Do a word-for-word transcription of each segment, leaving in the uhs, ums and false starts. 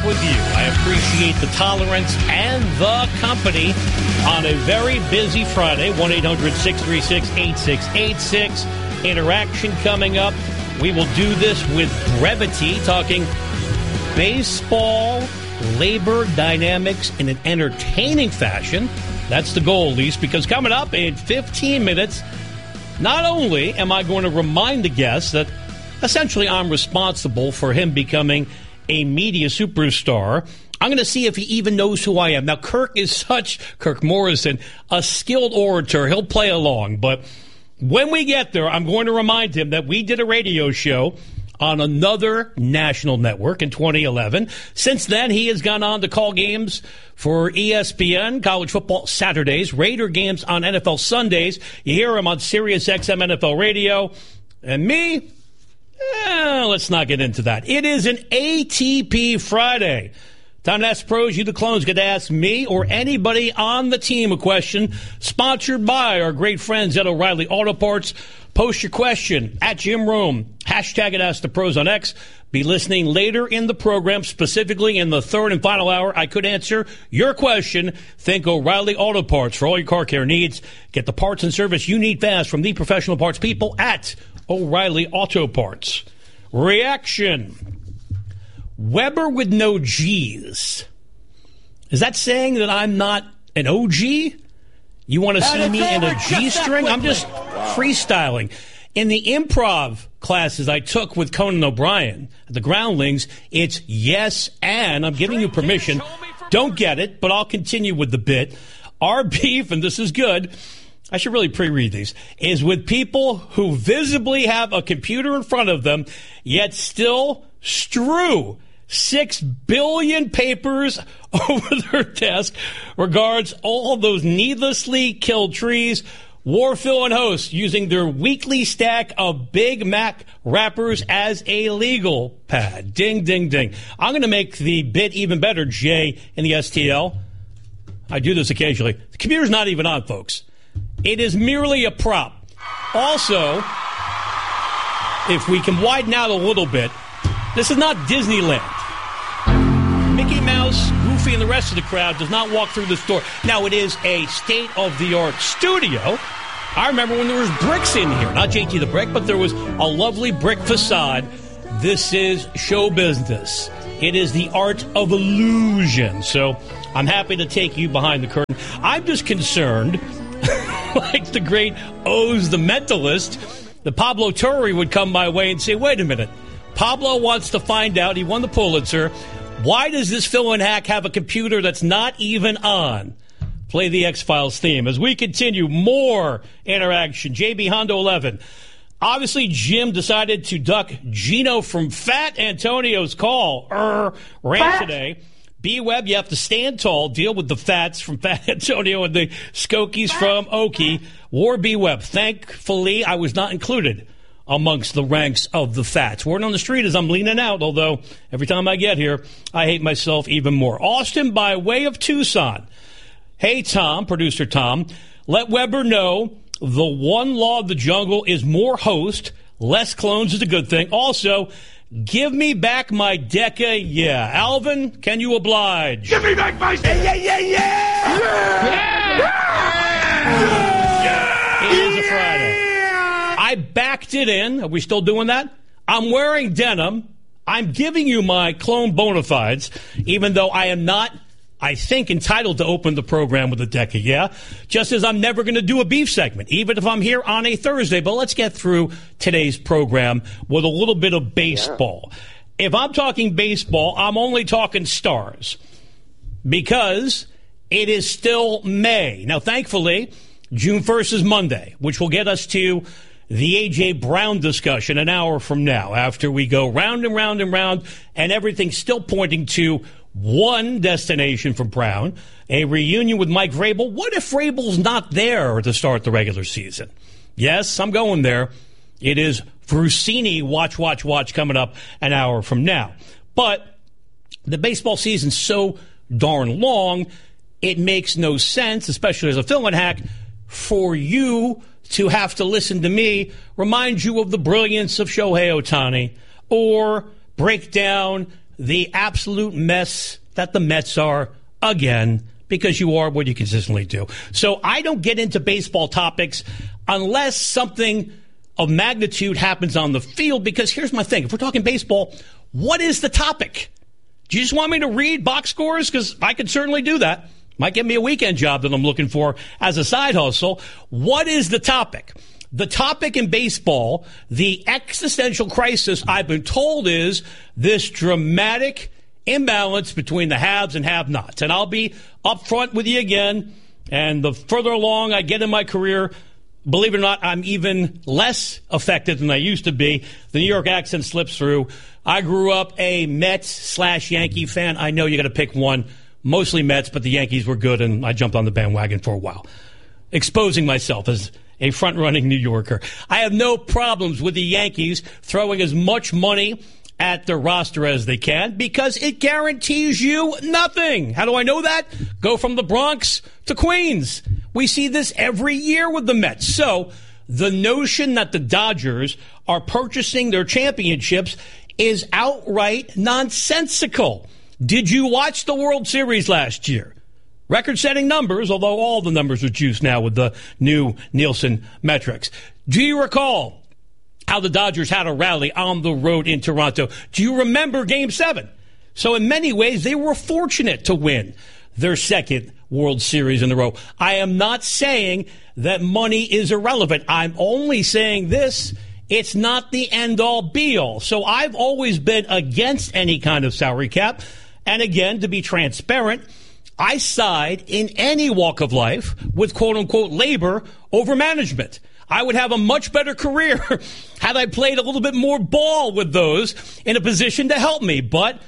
with you. I appreciate the tolerance and the company on a very busy Friday. one eight hundred six three six eight six eight six. Interaction coming up. We will do this with brevity, talking baseball, labor dynamics in an entertaining fashion. That's the goal, at least, because coming up in fifteen minutes, not only am I going to remind the guests that essentially I'm responsible for him becoming a media superstar, I'm going to see if he even knows who I am. Now, Kirk is such, Kirk Morrison, a skilled orator. He'll play along. But when we get there, I'm going to remind him that we did a radio show on another national network in twenty eleven. Since then, he has gone on to call games for E S P N, College Football Saturdays, Raider games on N F L Sundays. You hear him on Sirius X M N F L Radio. And me, eh, let's not get into that. It is an A T P Friday. Time to ask pros. You, the clones, get to ask me or anybody on the team a question. Sponsored by our great friends at O'Reilly Auto Parts. Post your question at Jim Rome. Hashtag it Ask the Pros on X. Be listening later in the program, specifically in the third and final hour. I could answer your question. Think O'Reilly Auto Parts for all your car care needs. Get the parts and service you need fast from the professional parts people at O'Reilly Auto Parts. Reaction. Weber with no G's. Is that saying that I'm not an O G? You want to see me in a G-string? I'm just freestyling. In the improv classes I took with Conan O'Brien at the Groundlings, it's yes and. I'm giving you permission. Don't get it, but I'll continue with the bit. Our beef, and this is good, I should really pre-read these, is with people who visibly have a computer in front of them, yet still strew Six billion papers over their desk. Regards all those needlessly killed trees. Warfill and host using their weekly stack of Big Mac wrappers as a legal pad. Ding, ding, ding. I'm going to make the bit even better, Jay, in the S T L. I do this occasionally. The computer's not even on, folks. It is merely a prop. Also, if we can widen out a little bit, this is not Disneyland. Mickey Mouse, Goofy, and the rest of the crowd does not walk through this door. Now, it is a state-of-the-art studio. I remember when there was bricks in here. Not J T the Brick, but there was a lovely brick facade. This is show business. It is the art of illusion. So I'm happy to take you behind the curtain. I'm just concerned, like the great Oz the Mentalist, that Pablo Torre would come my way and say, wait a minute. Pablo wants to find out, he won the Pulitzer, why does this fill-in hack have a computer that's not even on? Play the X-Files theme. As we continue, more interaction. J B Hondo eleven. Obviously, Jim decided to duck Gino from Fat Antonio's call. Er, ran today. B-Web, you have to stand tall, deal with the Fats from Fat Antonio and the Skokies from Okie. War B-Web. Thankfully, I was not included amongst the ranks of the Fats. Word on the street is I'm leaning out, although every time I get here, I hate myself even more. Austin by way of Tucson. Hey, Tom, producer Tom, let Weber know the one law of the jungle is more host, less clones is a good thing. Also, give me back my Deca, yeah. Alvin, can you oblige? Give me back my... Yeah, yeah, yeah, yeah! Yeah! yeah! yeah! It is a Friday. I backed it in. Are we still doing that? I'm wearing denim. I'm giving you my clone bona fides, even though I am not, I think, entitled to open the program with a Deca, yeah? Just as I'm never going to do a beef segment, even if I'm here on a Thursday. But let's get through today's program with a little bit of baseball. Yeah. If I'm talking baseball, I'm only talking stars because it is still May. Now, thankfully, June first is Monday, which will get us to the A J. Brown discussion an hour from now, after we go round and round and round, and everything's still pointing to one destination for Brown, a reunion with Mike Vrabel. What if Vrabel's not there to start the regular season? Yes, I'm going there. It is Vrusini watch, watch, watch coming up an hour from now. But the baseball season's so darn long, it makes no sense, especially as a fill-in hack, for you to have to listen to me remind you of the brilliance of Shohei Ohtani or break down the absolute mess that the Mets are again, because you are what you consistently do. So I don't get into baseball topics unless something of magnitude happens on the field, because here's my thing. If we're talking baseball, what is the topic? Do you just want me to read box scores? Because I could certainly do that. Might give me a weekend job that I'm looking for as a side hustle. What is the topic? The topic in baseball, the existential crisis, I've been told, is this dramatic imbalance between the haves and have-nots. And I'll be upfront with you again. And the further along I get in my career, believe it or not, I'm even less affected than I used to be. The New York accent slips through. I grew up a Mets slash Yankee fan. I know you got to pick one. Mostly Mets, but the Yankees were good, and I jumped on the bandwagon for a while, exposing myself as a front-running New Yorker. I have no problems with the Yankees throwing as much money at their roster as they can, because it guarantees you nothing. How do I know that? Go from the Bronx to Queens. We see this every year with the Mets. So the notion that the Dodgers are purchasing their championships is outright nonsensical. Did you watch the World Series last year? Record-setting numbers, although all the numbers are juiced now with the new Nielsen metrics. Do you recall how the Dodgers had a rally on the road in Toronto? Do you remember Game seven? So in many ways, they were fortunate to win their second World Series in a row. I am not saying that money is irrelevant. I'm only saying this: it's not the end-all, be-all. So I've always been against any kind of salary cap. And again, to be transparent, I side in any walk of life with quote-unquote labor over management. I would have a much better career had I played a little bit more ball with those in a position to help me. But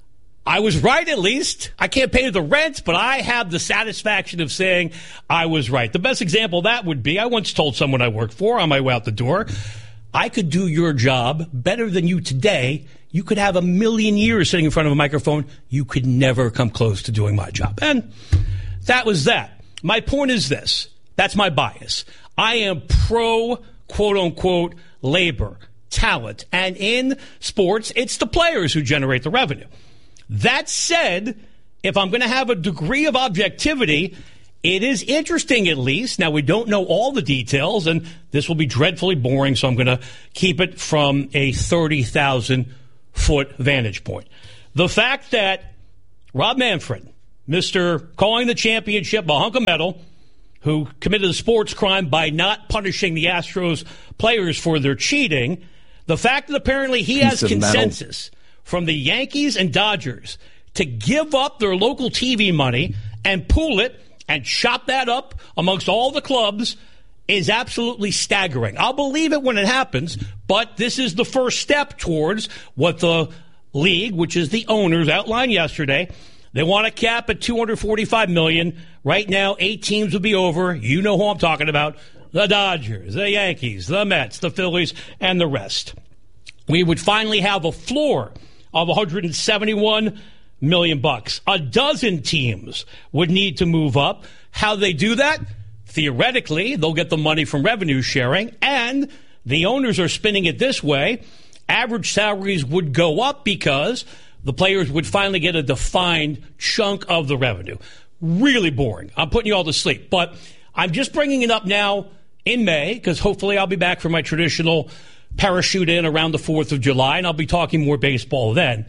I was right, at least. I can't pay the rent, but I have the satisfaction of saying I was right. The best example of that would be, I once told someone I worked for on my way out the door, I could do your job better than you today. You could have a million years sitting in front of a microphone. You could never come close to doing my job. And that was that. My point is this. That's my bias. I am pro, quote-unquote, labor, talent. And in sports, it's the players who generate the revenue. That said, if I'm going to have a degree of objectivity, it is interesting, at least. Now, we don't know all the details, and this will be dreadfully boring, so I'm going to keep it from a thirty thousand foot vantage point. The fact that Rob Manfred, Mister calling the championship a hunk of metal, who committed a sports crime by not punishing the Astros players for their cheating, the fact that apparently he has consensus from the Yankees and Dodgers to give up their local T V money and pool it and chop that up amongst all the clubs is absolutely staggering. I'll believe it when it happens, but this is the first step towards what the league, which is the owners, outlined yesterday. They want to cap at two hundred forty-five million dollars. Right now, eight teams will be over. You know who I'm talking about. The Dodgers, the Yankees, the Mets, the Phillies, and the rest. We would finally have a floor of one hundred seventy-one million bucks. A dozen teams would need to move up. How they do that? Theoretically, they'll get the money from revenue sharing, and the owners are spinning it this way. Average salaries would go up because the players would finally get a defined chunk of the revenue. Really boring. I'm putting you all to sleep. But I'm just bringing it up now in May because hopefully I'll be back for my traditional parachute in around the fourth of July, and I'll be talking more baseball then.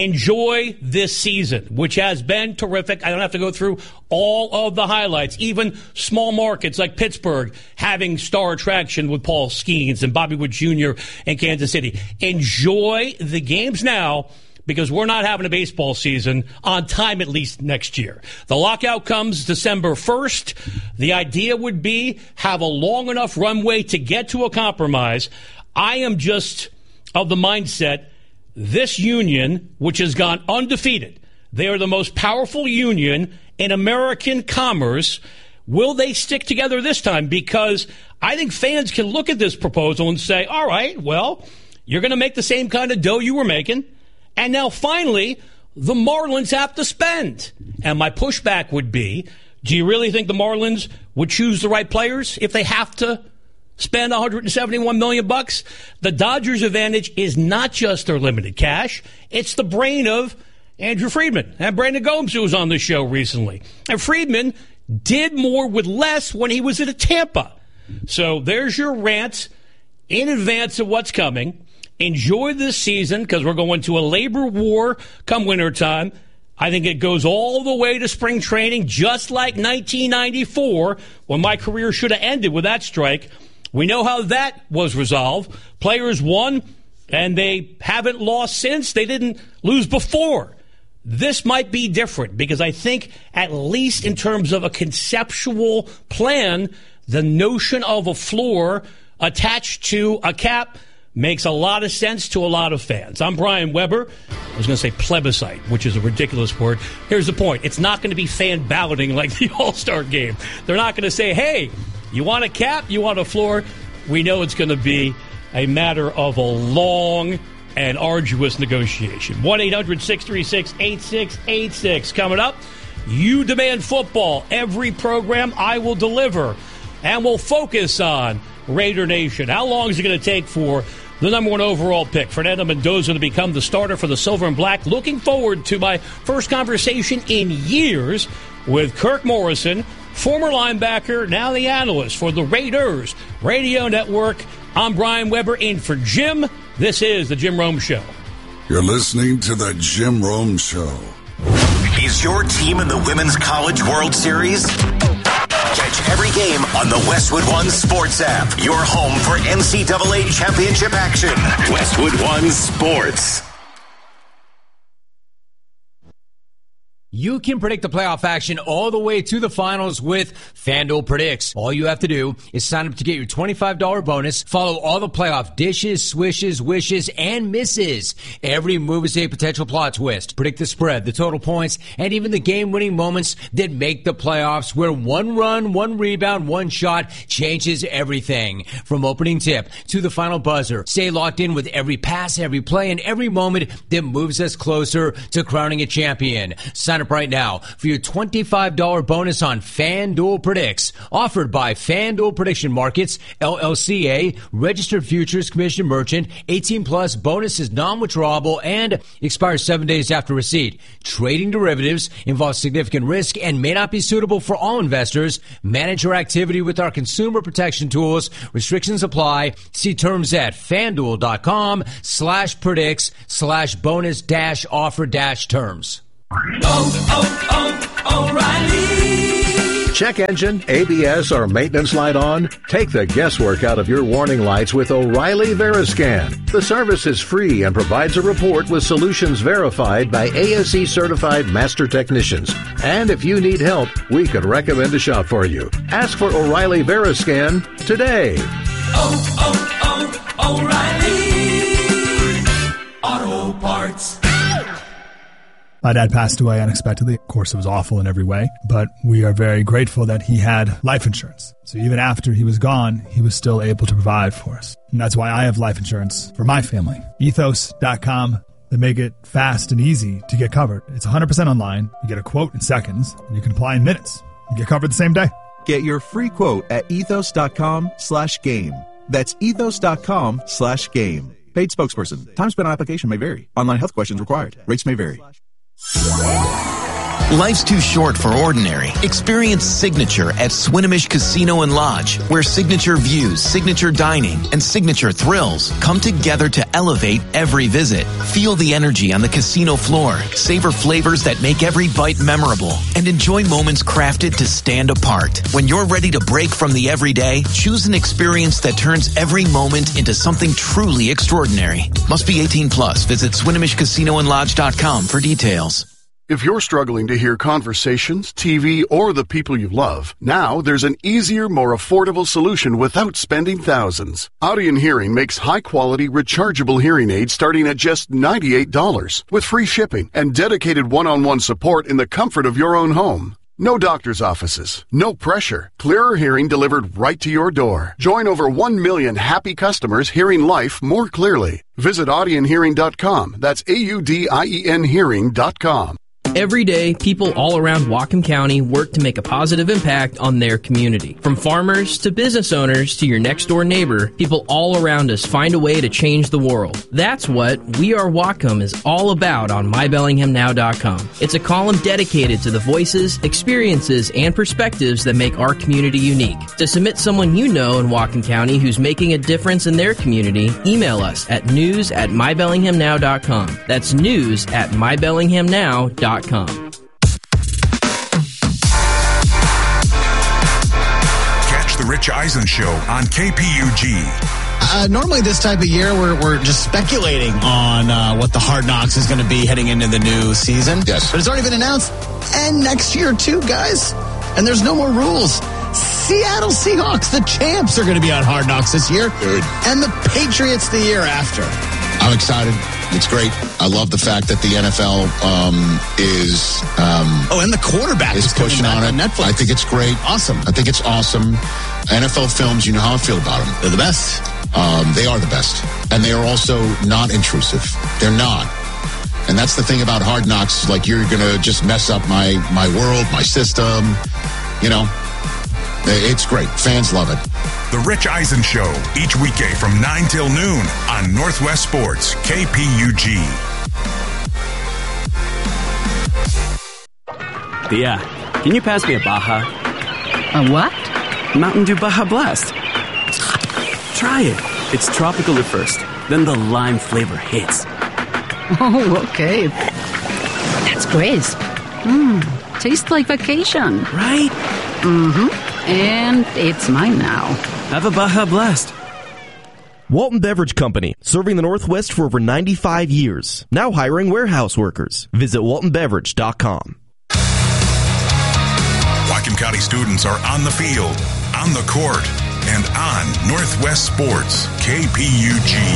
Enjoy this season, which has been terrific. I don't have to go through all of the highlights. Even small markets like Pittsburgh having star attraction with Paul Skeens and Bobby Wood Junior in Kansas City. Enjoy the games now, because we're not having a baseball season on time, at least next year. The lockout comes December first. The idea would be have a long enough runway to get to a compromise. I am just of the mindset, this union, which has gone undefeated, they are the most powerful union in American commerce. Will they stick together this time? Because I think fans can look at this proposal and say, all right, well, you're going to make the same kind of dough you were making. And now, finally, the Marlins have to spend. And my pushback would be, do you really think the Marlins would choose the right players if they have to spend one hundred seventy-one million bucks. The Dodgers' advantage is not just their limited cash. It's the brain of Andrew Friedman and Brandon Gomes, who was on the show recently. And Friedman did more with less when he was at Tampa. So there's your rant in advance of what's coming. Enjoy this season because we're going to a labor war come wintertime. I think it goes all the way to spring training, just like nineteen ninety-four, when my career should have ended with that strike. We know how that was resolved. Players won, and they haven't lost since. They didn't lose before. This might be different because I think, at least in terms of a conceptual plan, the notion of a floor attached to a cap makes a lot of sense to a lot of fans. I'm Brian Weber. I was going to say plebiscite, which is a ridiculous word. Here's the point. It's not going to be fan balloting like the All-Star game. They're not going to say, hey, you want a cap? You want a floor? We know it's going to be a matter of a long and arduous negotiation. one eight hundred six three six eight six eight six. Coming up, you demand football. Every program I will deliver. And we'll focus on Raider Nation. How long is it going to take for the number one overall pick, Fernando Mendoza, to become the starter for the Silver and Black? Looking forward to my first conversation in years with Kirk Morrison, former linebacker, now the analyst for the Raiders Radio Network. I'm Brian Weber, in for Jim. This is The Jim Rome Show. You're listening to The Jim Rome Show. Is your team in the Women's College World Series? Catch every game on the Westwood One Sports app. Your home for N C double A championship action. Westwood One Sports. You can predict the playoff action all the way to the finals with FanDuel Predicts. All you have to do is sign up to get your twenty-five dollars bonus. Follow all the playoff dishes, swishes, wishes, and misses. Every move is a potential plot twist. Predict the spread, the total points, and even the game-winning moments that make the playoffs, where one run, one rebound, one shot changes everything. From opening tip to the final buzzer, stay locked in with every pass, every play, and every moment that moves us closer to crowning a champion. Sign up right now for your twenty-five dollars bonus on FanDuel Predicts, offered by FanDuel Prediction Markets, L L C A, registered futures commission merchant, eighteen plus, bonus is non-withdrawable and expires seven days after receipt. Trading derivatives involves significant risk and may not be suitable for all investors. Manage your activity with our consumer protection tools. Restrictions apply. See terms at FanDuel.com slash predicts slash bonus dash offer dash terms. Oh, oh, oh, O'Reilly. Check engine, A B S, or maintenance light on? Take the guesswork out of your warning lights with O'Reilly Veriscan. The service is free and provides a report with solutions verified by A S E certified master technicians. And if you need help, we could recommend a shop for you. Ask for O'Reilly Veriscan today. Oh, oh, oh, O'Reilly Auto Parts. My dad passed away unexpectedly. Of course, it was awful in every way, but we are very grateful that he had life insurance. So even after he was gone, he was still able to provide for us. And that's why I have life insurance for my family. Ethos dot com. They make it fast and easy to get covered. It's one hundred percent online. You get a quote in seconds, and you can apply in minutes. You get covered the same day. Get your free quote at ethos.com slash game. That's ethos.com slash game. Paid spokesperson. Time spent on application may vary. Online health questions required. Rates may vary. Life's too short for ordinary. Experience Signature at Swinomish Casino and Lodge, where signature views, signature dining, and signature thrills come together to elevate every visit. Feel the energy on the casino floor, savor flavors that make every bite memorable, and enjoy moments crafted to stand apart. When you're ready to break from the everyday, choose an experience that turns every moment into something truly extraordinary. Must be eighteen plus. Visit Swinomish Casino and Lodge dot com for details. If you're struggling to hear conversations, T V, or the people you love, now there's an easier, more affordable solution without spending thousands. Audien Hearing makes high-quality, rechargeable hearing aids starting at just ninety-eight dollars, with free shipping and dedicated one-on-one support in the comfort of your own home. No doctor's offices, no pressure, clearer hearing delivered right to your door. Join over one million happy customers hearing life more clearly. Visit audien hearing dot com. That's A U D I E N hearing dot com. Every day, people all around Whatcom County work to make a positive impact on their community. From farmers to business owners to your next-door neighbor, people all around us find a way to change the world. That's what We Are Whatcom is all about on my bellingham now dot com. It's a column dedicated to the voices, experiences, and perspectives that make our community unique. To submit someone you know in Whatcom County who's making a difference in their community, email us at news at my bellingham now dot com. That's news at my bellingham now dot com. Catch the Rich Eisen Show on K P U G. Uh, normally this time of year, we're, we're just speculating on uh, what the Hard Knocks is going to be heading into the new season. Yes. But it's already been announced. And next year, too, guys. And there's no more rules. Seattle Seahawks, the champs, are going to be on Hard Knocks this year. Good. And the Patriots the year after. I'm excited. It's great. I love the fact that the N F L um, is... Um, oh, and the quarterback is, is pushing on it. on Netflix. I think it's great. Awesome. I think it's awesome. N F L films, you know how I feel about them. They're the best. Um, they are the best. And they are also not intrusive. They're not. And that's the thing about Hard Knocks. Like, you're going to just mess up my, my world, my system. You know, it's great. Fans love it. The Rich Eisen Show, each weekday from nine till noon on Northwest Sports, K P U G. Thea, can you pass me a Baja? A what? Mountain Dew Baja Blast. Try it. It's tropical at first, then the lime flavor hits. Oh, okay. That's crisp. Mmm, tastes like vacation. Right? Mm-hmm. And it's mine now. Have a Baja Blast. Walton Beverage Company, serving the Northwest for over ninety-five years. Now hiring warehouse workers. Visit walton beverage dot com. Whatcom County students are on the field, on the court, and on Northwest Sports, K P U G.